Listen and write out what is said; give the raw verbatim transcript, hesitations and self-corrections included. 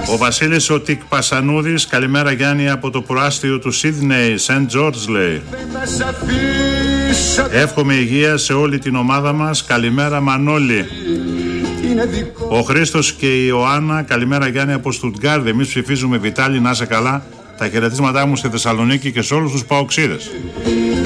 Ο Βασίλης ο Τικ Πασανούδης, καλημέρα Γιάννη από το προάστιο του Σίδνεϊ, Σεντ Τζόρτζ λέει. Εύχομαι υγεία σε όλη την ομάδα μας, καλημέρα Μανώλη. Ο Χρήστος και η Ιωάννα, καλημέρα Γιάννη από Στουτγκάρδη. Εμείς ψηφίζουμε Βιτάλη, να είσαι καλά. Τα χαιρετίσματά μου στη Θεσσαλονίκη και σε όλους τους παοξίδες.